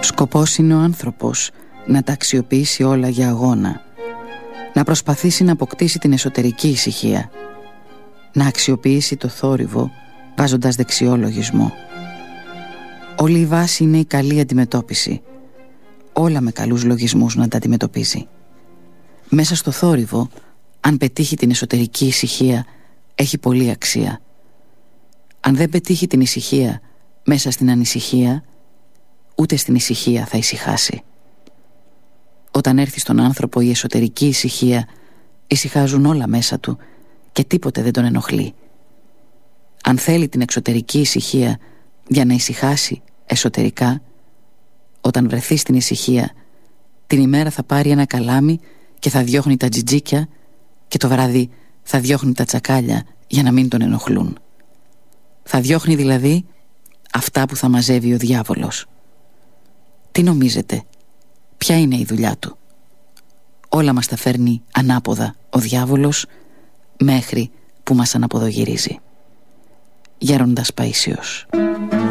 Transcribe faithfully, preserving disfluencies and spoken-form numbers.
Σκοπός είναι ο άνθρωπος να τα αξιοποιήσει όλα για αγώνα, να προσπαθήσει να αποκτήσει την εσωτερική ησυχία, να αξιοποιήσει το θόρυβο βάζοντας δεξιό λογισμό. Όλη η βάση είναι η καλή αντιμετώπιση, όλα με καλούς λογισμούς να τα αντιμετωπίζει. Μέσα στο θόρυβο, αν πετύχει την εσωτερική ησυχία, έχει πολύ αξία. Αν δεν πετύχει την ησυχία μέσα στην ανησυχία, ούτε στην ησυχία θα ησυχάσει. Όταν έρθει στον άνθρωπο η εσωτερική ησυχία, ησυχάζουν όλα μέσα του και τίποτε δεν τον ενοχλεί. Αν θέλει την εξωτερική ησυχία για να ησυχάσει εσωτερικά, όταν βρεθεί στην ησυχία, την ημέρα θα πάρει ένα καλάμι και θα διώχνει τα τζιτζίκια και το βράδυ θα διώχνει τα τσακάλια για να μην τον ενοχλούν. Θα διώχνει δηλαδή αυτά που θα μαζεύει ο διάβολος. Τι νομίζετε, ποια είναι η δουλειά του? Όλα μας τα φέρνει ανάποδα ο διάβολος μέχρι που μας αναποδογυρίζει. Γέροντας Παΐσιος.